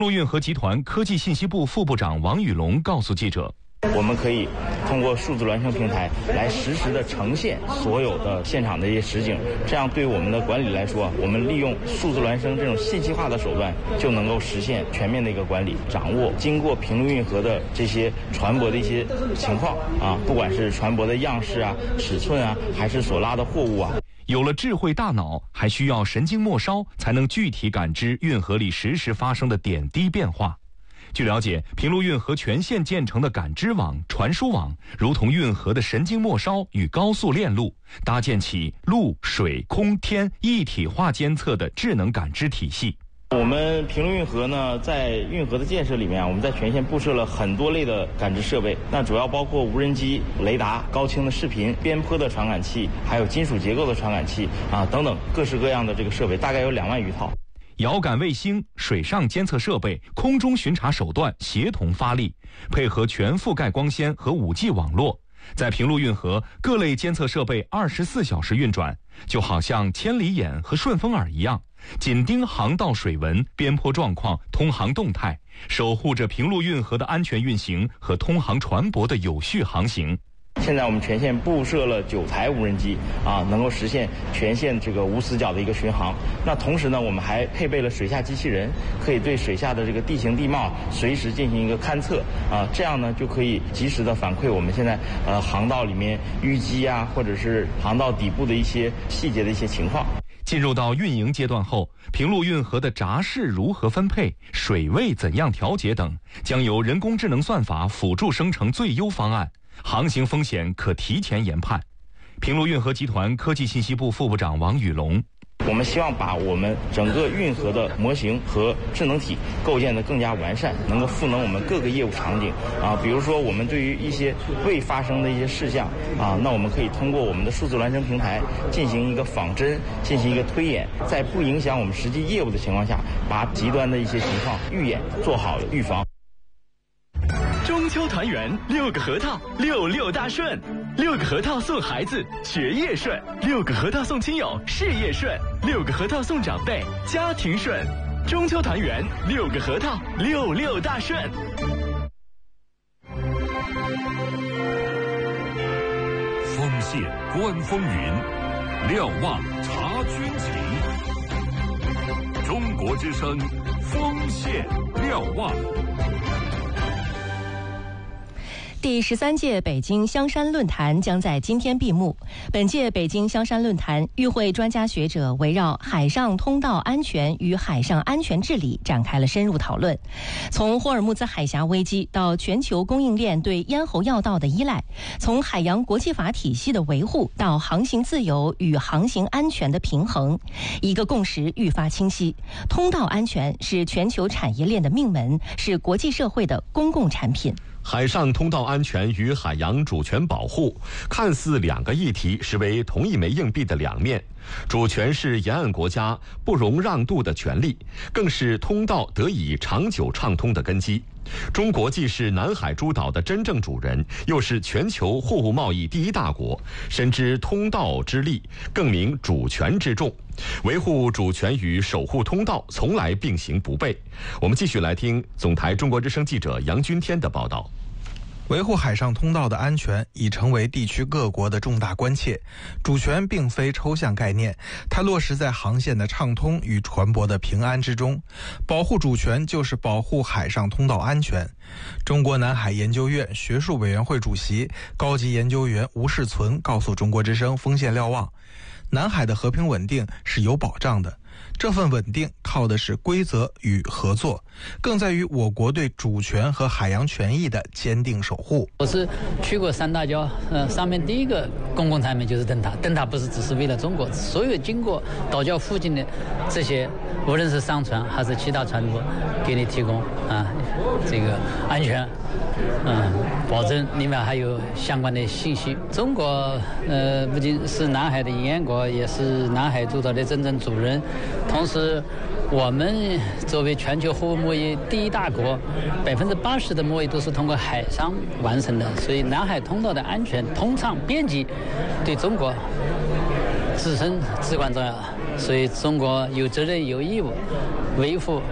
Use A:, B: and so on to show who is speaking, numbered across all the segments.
A: 陆运河集团科技信息部副部长王宇龙告诉记者，
B: 我们可以通过数字孪生平台来实时的呈现所有的现场的一些实景，这样对我们的管理来说，我们利用数字孪生这种信息化的手段，就能够实现全面的一个管理，掌握经过平陆运河的这些船舶的一些情况啊，不管是船舶的样式啊、尺寸啊，还是所拉的货物啊。
A: 有了智慧大脑，还需要神经末梢，才能具体感知运河里实时发生的点滴变化。据了解，平陆运河全线建成的感知网、传输网，如同运河的神经末梢与高速链路，搭建起陆、水、空、天一体化监测的智能感知体系。
B: 我们平陆运河呢，在运河的建设里面，我们在全线布设了很多类的感知设备，那主要包括无人机、雷达、高清的视频、边坡的传感器，还有金属结构的传感器啊等等各式各样的这个设备，大概有2万余套。
A: 遥感卫星、水上监测设备、空中巡查手段协同发力，配合全覆盖光纤和5G 网络，在平陆运河各类监测设备24小时运转，就好像千里眼和顺风耳一样，紧盯航道水文、边坡状况、通航动态，守护着平陆运河的安全运行和通航船舶的有序航行。
B: 现在我们全线布设了9台无人机啊，能够实现全线这个无死角的一个巡航。那同时呢，我们还配备了水下机器人，可以对水下的这个地形地貌随时进行一个勘测啊，这样呢就可以及时的反馈我们现在航道里面淤积啊，或者是航道底部的一些细节的一些情况。
A: 进入到运营阶段后，平陆运河的闸式如何分配、水位怎样调节等，将由人工智能算法辅助生成最优方案，航行风险可提前研判。平陆运河集团科技信息部副部长王宇龙，
B: 我们希望把我们整个运河的模型和智能体构建得更加完善，能够赋能我们各个业务场景啊。比如说，我们对于一些未发生的一些事项啊，那我们可以通过我们的数字孪生平台进行一个仿真，进行一个推演，在不影响我们实际业务的情况下，把极端的一些情况预演做好了预防。
C: 中秋团圆，6个核桃，66大顺，6个核桃送孩子学业顺，6个核桃送亲友事业顺，6个核桃送长辈家庭顺。中秋团圆，6个核桃，66大顺。
D: 锋线观风云，瞭望察军情。中国之声，锋线瞭望。
E: 第13届北京香山论坛将在今天闭幕。本届北京香山论坛，与会专家学者围绕海上通道安全与海上安全治理展开了深入讨论。从霍尔木兹海峡危机到全球供应链对咽喉要道的依赖，从海洋国际法体系的维护到航行自由与航行安全的平衡，一个共识愈发清晰：通道安全是全球产业链的命门，是国际社会的公共产品。
F: 海上通道安全与海洋主权保护，看似2个议题，实为同一枚硬币的2面。主权是沿岸国家不容让渡的权利，更是通道得以长久畅通的根基。中国既是南海诸岛的真正主人，又是全球货物贸易第1大国，深知通道之利，更明主权之重。维护主权与守护通道从来并行不悖。我们继续来听总台中国之声记者杨军天的报道。
G: 维护海上通道的安全已成为地区各国的重大关切。主权并非抽象概念，它落实在航线的畅通与船舶的平安之中。保护主权就是保护海上通道安全。中国南海研究院学术委员会主席、高级研究员吴世存告诉中国之声锋线瞭望，南海的和平稳定是有保障的。这份稳定靠的是规则与合作，更在于我国对主权和海洋权益的坚定守护。
H: 我是去过三大礁，上面第一个公共产品就是灯塔。灯塔不是只是为了中国，所有经过岛礁附近的这些，无论是商船还是其他船舶，给你提供这个安全，保证里面还有相关的信息。中国不仅是南海的沿岸国，也是南海诸岛的真正主人。同时，我们作为全球货物贸易第1大国，80%的贸易都是通过海上完成的，所以南海通道的安全、通畅、便捷，对中国自身至关重要。所以，中国有责任、有义务维护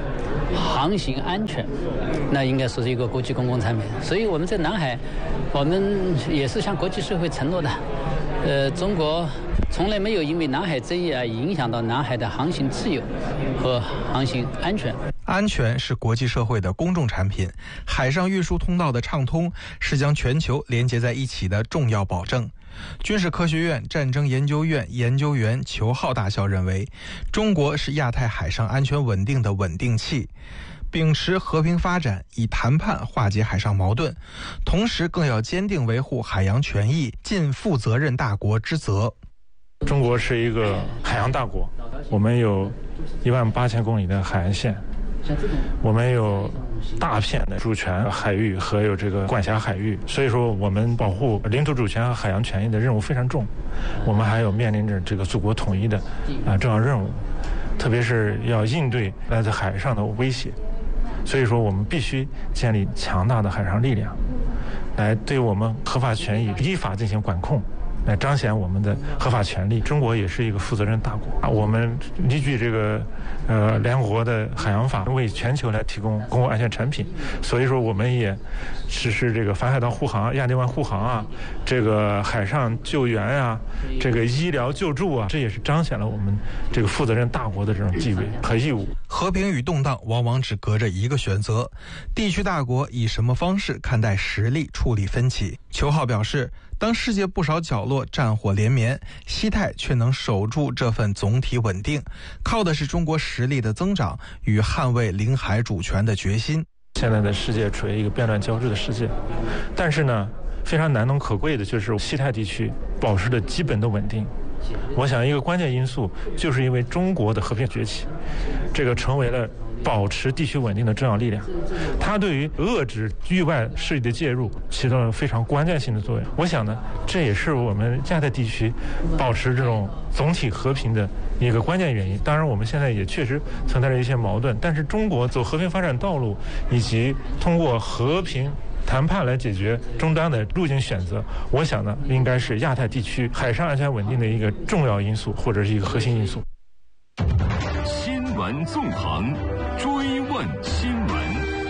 H: 航行安全，那应该说是一个国际公共产品。所以我们在南海，我们也是向国际社会承诺的，中国从来没有因为南海争议而影响到南海的航行自由和航行安全。
G: 安全是国际社会的公众产品，海上运输通道的畅通是将全球连接在一起的重要保证。军事科学院战争研究院研究员裘浩大校认为，中国是亚太海上安全稳定的稳定器，秉持和平发展，以谈判化解海上矛盾，同时更要坚定维护海洋权益，尽负责任大国之责。
I: 中国是一个海洋大国，我们有18000公里的海岸线，我们有大片的主权海域和有这个管辖海域，所以说我们保护领土主权和海洋权益的任务非常重。我们还有面临着这个祖国统一的重要任务，特别是要应对来自海上的威胁。所以说我们必须建立强大的海上力量，来对我们合法权益依法进行管控，来彰显我们的合法权利。中国也是一个负责任大国，我们依据这个联合国的海洋法为全球来提供公共安全产品，所以说我们也实施这个反海盗护航、亚丁湾护航啊，这个海上救援啊，这个医疗救助啊，这也是彰显了我们这个负责任大国的这种地位和义务。
G: 和平与动荡往往只隔着一个选择，地区大国以什么方式看待实力，处理分歧？裘浩表示，当世界不少角落战火连绵，西太却能守住这份总体稳定，靠的是中国实力的增长与捍卫领海主权的决心。
I: 现在的世界处于一个变乱交织的世界，但是呢，非常难能可贵的就是西太地区保持着基本的稳定。我想一个关键因素就是因为中国的和平崛起，这个成为了保持地区稳定的重要力量，它对于遏制域外势力的介入起到了非常关键性的作用。我想呢，这也是我们亚太地区保持这种总体和平的一个关键原因。当然我们现在也确实存在着一些矛盾，但是中国走和平发展道路以及通过和平谈判来解决终端的路径选择，我想呢，应该是亚太地区海上安全稳定的一个重要因素，或者是一个核心因素。
D: 新闻纵横，追问新闻。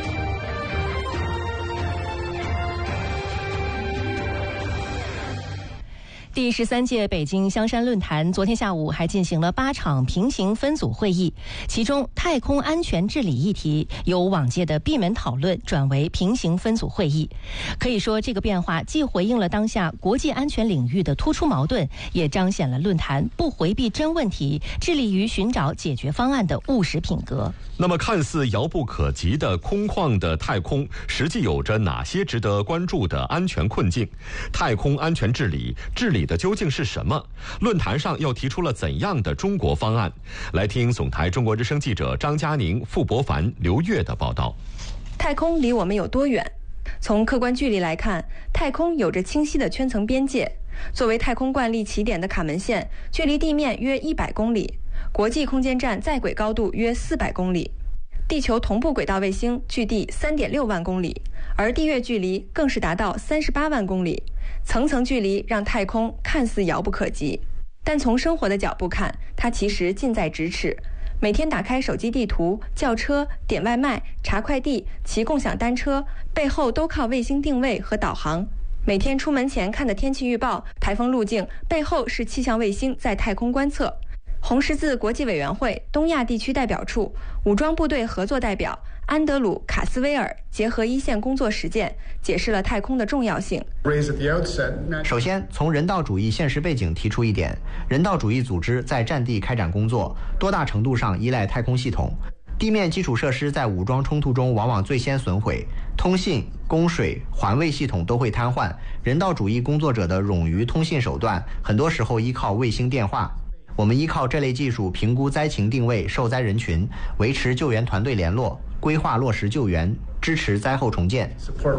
E: 第13届北京香山论坛昨天下午还进行了8场平行分组会议，其中太空安全治理议题由往届的闭门讨论转为平行分组会议。可以说，这个变化既回应了当下国际安全领域的突出矛盾，也彰显了论坛不回避真问题，致力于寻找解决方案的务实品格。
F: 那么，看似遥不可及的空旷的太空，实际有着哪些值得关注的安全困境？太空安全治理的究竟是什么？论坛上又提出了怎样的中国方案？来听总台中国之声记者张嘉宁、傅博凡、刘越的报道。
J: 太空离我们有多远？从客观距离来看，太空有着清晰的圈层边界。作为太空惯例起点的卡门线，距离地面约100公里，国际空间站在轨高度约400公里，地球同步轨道卫星距地3.6万公里，而地月距离更是达到38万公里。层层距离让太空看似遥不可及，但从生活的角度看，它其实近在咫尺。每天打开手机地图、叫车、点外卖、查快递、骑共享单车，背后都靠卫星定位和导航。每天出门前看的天气预报、台风路径，背后是气象卫星在太空观测。红十字国际委员会东亚地区代表处武装部队合作代表安德鲁·卡斯威尔结合一线工作实践，解释了太空的重要性。
K: 首先，从人道主义现实背景提出一点，人道主义组织在战地开展工作，多大程度上依赖太空系统。地面基础设施在武装冲突中往往最先损毁，通信、供水、环卫系统都会瘫痪。人道主义工作者的冗余通信手段，很多时候依靠卫星电话。我们依靠这类技术评估灾情定位、受灾人群，维持救援团队联络，规划落实救援，支持灾后重建。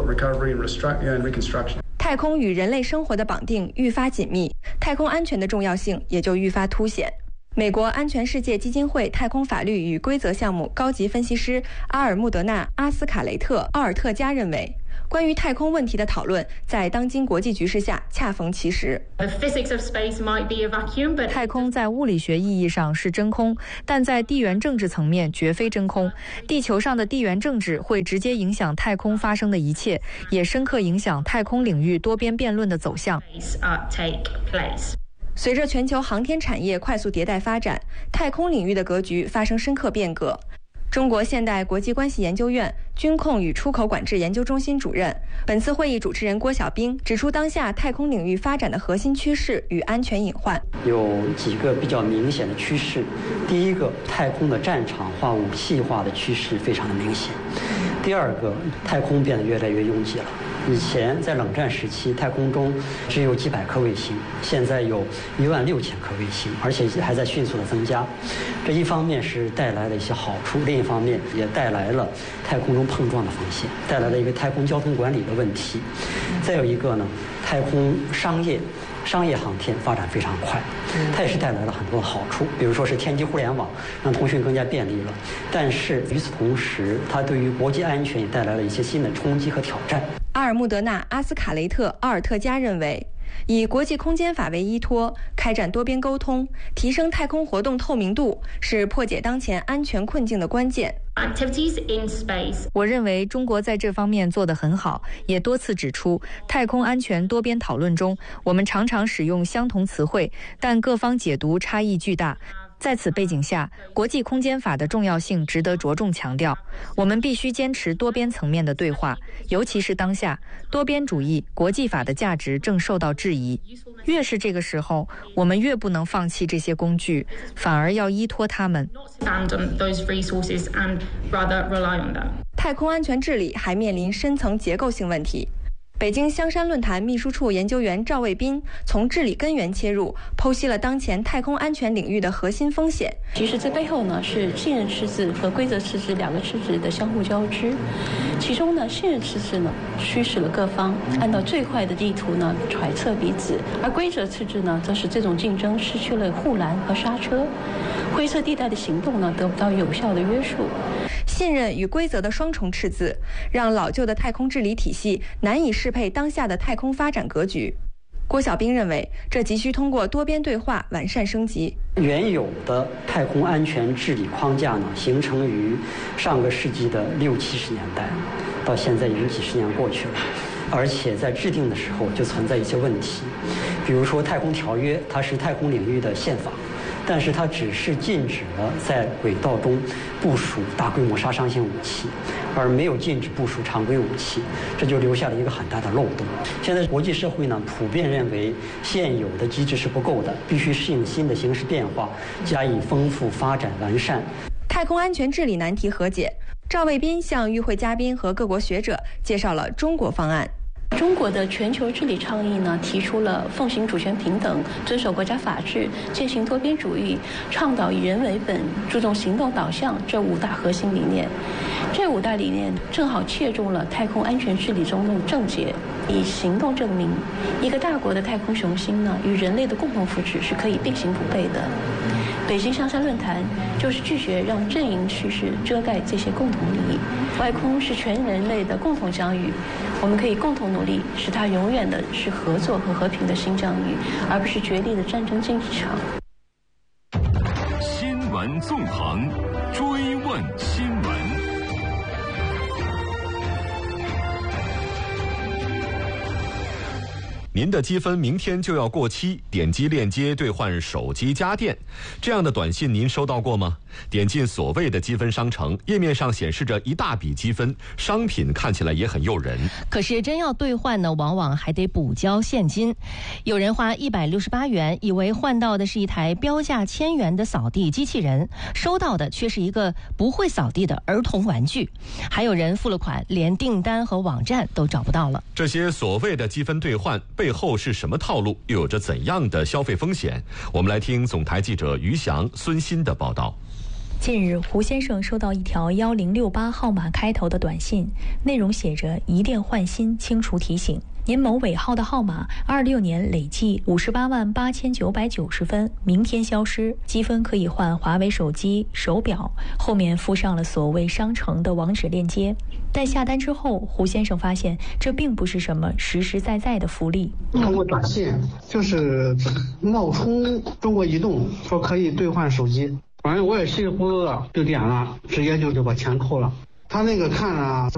J: 太空与人类生活的绑定愈发紧密，太空安全的重要性也就愈发凸显。美国安全世界基金会太空法律与规则项目高级分析师阿尔穆德纳·阿斯卡雷特·奥尔特加认为， 关于太空问题的讨论在当今国际局势下恰逢其时。
L: 太空在物理学意义上是真空，但在地缘政治层面绝非真空。地球上的地缘政治会直接影响太空发生的一切，也深刻影响太空领域多边辩论的走向。
J: 随着全球航天产业快速迭代发展，太空领域的格局发生深刻变革。中国现代国际关系研究院军控与出口管制研究中心主任、本次会议主持人郭晓兵指出，当下太空领域发展的核心趋势与安全隐患
M: 有几个比较明显的趋势。第一个，太空的战场化、武器化的趋势非常的明显。第二个，太空变得越来越拥挤了。以前在冷战时期，太空中只有几百颗卫星，现在有16000颗卫星，而且还在迅速的增加。这一方面是带来了一些好处，另一方面也带来了太空中碰撞的风险，带来了一个太空交通管理的问题。再有一个呢，太空商业航天发展非常快，它也是带来了很多的好处，比如说是天基互联网，让通讯更加便利了。但是与此同时，它对于国际安全也带来了一些新的冲击和挑战。
J: 阿尔穆德纳·阿斯卡雷特·奥尔特加认为，以国际空间法为依托，开展多边沟通，提升太空活动透明度，是破解当前安全困境的关键。
L: 我认为中国在这方面做得很好，也多次指出，太空安全多边讨论中，我们常常使用相同词汇，但各方解读差异巨大。在此背景下，国际空间法的重要性值得着重强调。我们必须坚持多边层面的对话，尤其是当下，多边主义、国际法的价值正受到质疑。越是这个时候，我们越不能放弃这些工具，反而要依托它们。
J: 太空安全治理还面临深层结构性问题。北京香山论坛秘书处研究员赵卫斌从治理根源切入，剖析了当前太空安全领域的核心风险。
N: 其实这背后呢是信任赤字和规则赤字两个赤字的相互交织。其中呢，信任赤字呢驱使了各方按照最坏的地图呢揣测彼此，而规则赤字呢则使这种竞争失去了护栏和刹车，灰色地带的行动呢得不到有效的约束。
J: 信任与规则的双重赤字，让老旧的太空治理体系难以适配当下的太空发展格局。郭晓兵认为，这急需通过多边对话完善升级。
M: 原有的太空安全治理框架呢，形成于上个世纪的60、70年代，到现在已经几十年过去了，而且在制定的时候就存在一些问题，比如说太空条约，它是太空领域的宪法。但是它只是禁止了在轨道中部署大规模杀伤性武器，而没有禁止部署常规武器，这就留下了一个很大的漏洞。现在国际社会呢普遍认为现有的机制是不够的，必须适应新的形势变化，加以丰富发展完善。
J: 太空安全治理难题和解，赵卫斌向与会嘉宾和各国学者介绍了中国方案。
N: 中国的全球治理倡议呢，提出了奉行主权平等、遵守国家法治、践行多边主义、倡导以人为本、注重行动导向这5大核心理念。这5大理念正好切中了太空安全治理中的症结，以行动证明一个大国的太空雄心呢，与人类的共同福祉是可以并行不悖的。北京香山论坛就是拒绝让阵营趋势遮盖这些共同利益。外空是全人类的共同疆域，我们可以共同努力，使它永远的是合作和和平的新疆域，而不是决裂的战争竞技场。
D: 新闻纵横，追问新闻。
F: 您的积分明天就要过期，点击链接兑换手机家电，这样的短信您收到过吗？点进所谓的积分商城，页面上显示着一大笔积分，商品看起来也很诱人。
E: 可是真要兑换呢，往往还得补交现金。有人花168元，以为换到的是一台标价1000元的扫地机器人，收到的却是一个不会扫地的儿童玩具。还有人付了款，连订单和网站都找不到了。
F: 这些所谓的积分兑换背后是什么套路，又有着怎样的消费风险？我们来听总台记者于翔、孙鑫的报道。
O: 近日，胡先生收到一条1068号码开头的短信，内容写着“一电换新，清除提醒”。 您某尾号的号码26年累计588990分，明天消失。积分可以换华为手机、手表，后面附上了所谓商城的网址链接。但下单之后，胡先生发现这并不是什么实实在在的福利。
P: 通过短信就是冒充中国移动，说可以兑换手机，反正我也稀里糊涂的就点了，直接就把钱扣了。他那个看啊